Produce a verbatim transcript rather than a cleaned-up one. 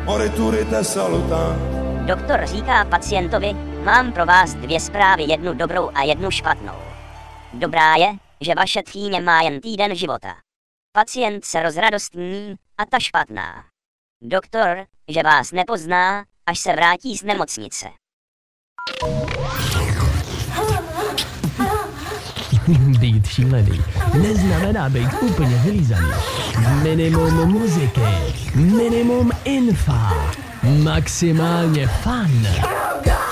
Moriturite salutant. Doktor říká pacientovi, mám pro vás dvě zprávy, jednu dobrou a jednu špatnou. Dobrá je, že vaše tchýně má jen týden života. Pacient se rozradostní, a ta špatná. Doktor, že vás nepozná, až se vrátí z nemocnice. Být šílený neznamená být úplně vylízaný. Minimum muziky, minimum infa, maximálně fun.